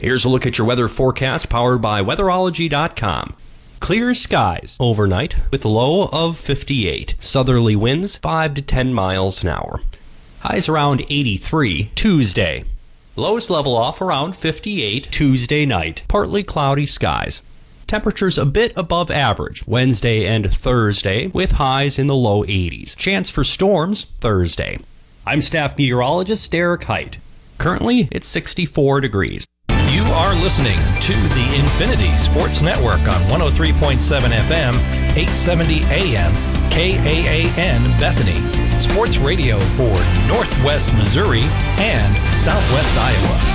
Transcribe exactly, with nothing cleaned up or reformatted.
Here's a look at your weather forecast powered by weatherology dot com. Clear skies overnight with a low of fifty-eight. Southerly winds five to ten miles an hour. Highs around eighty-three Tuesday. Lows level off around fifty-eight Tuesday night. Partly cloudy skies. Temperatures a bit above average Wednesday and Thursday with highs in the low eighties. Chance for storms Thursday. I'm staff meteorologist Derek Height. Currently, it's sixty-four degrees. You are listening to the Infinity Sports Network on one oh three point seven F M, eight seventy A M, K A A N Bethany. Sports radio for Northwest Missouri and Southwest Iowa.